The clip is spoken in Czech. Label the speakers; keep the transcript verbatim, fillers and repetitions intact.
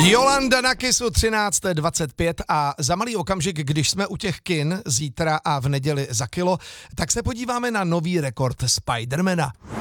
Speaker 1: Jolanda na Kissu třináct dvacet pět a za malý okamžik, když jsme u těch kin zítra a v neděli za kilo, tak se podíváme na nový rekord Spidermana.